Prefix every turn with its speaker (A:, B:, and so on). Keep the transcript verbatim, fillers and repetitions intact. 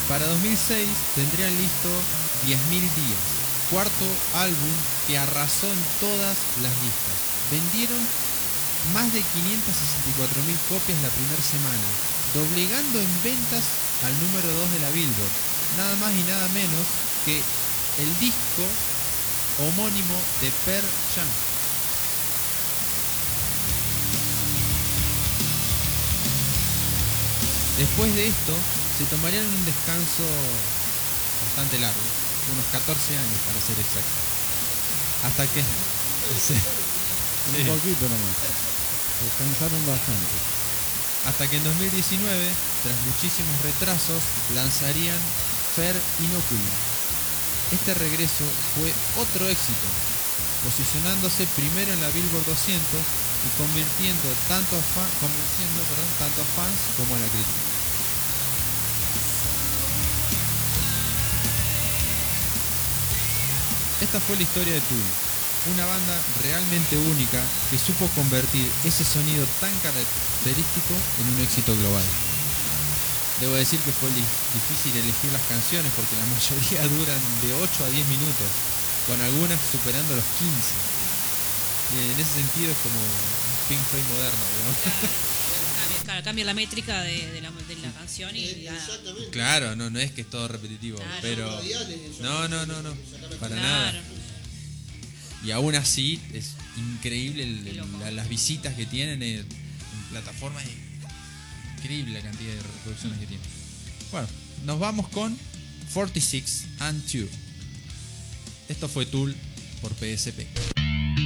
A: Para dos mil seis tendrían listo diez mil días, cuarto álbum que arrasó en todas las listas. Vendieron más de quinientas sesenta y cuatro mil copias la primera semana, doblegando en ventas al número dos de la Billboard, nada más y nada menos que el disco homónimo de Pearl Jam. Después de esto, se tomarían un descanso bastante largo, unos catorce años para ser exacto. Hasta que... Sí.
B: Un
A: Sí.
B: poquito nomás. Descansaron bastante.
A: Hasta que en dos mil diecinueve, tras muchísimos retrasos, lanzarían Fear Inoculum. Este regreso fue otro éxito, posicionándose primero en la Billboard doscientos y convirtiendo tanto a, fa- convenciendo, perdón, tanto a fans como a la crítica. Esta fue la historia de Tool, una banda realmente única que supo convertir ese sonido tan característico en un éxito global. Debo decir que fue li- difícil elegir las canciones porque la mayoría duran de ocho a diez minutos, con algunas superando los quince. Y en ese sentido es como un Pink Floyd moderno, digamos.
C: Cambia, claro, cambia la métrica de, de, la, de la canción y ya.
D: Exactamente.
A: Claro, no, no es que es todo repetitivo,
C: Claro.
A: pero...
D: Radiales, eso.
A: No, no, no, no, para
C: Claro.
A: nada. Y aún así es increíble el-
C: Qué
A: el-
C: loco.
A: la- las visitas que tienen en, en plataformas. Es increíble la cantidad de reproducciones que tienen. Bueno, nos vamos con cuarenta y seis and two. Esto fue Tool por P S P.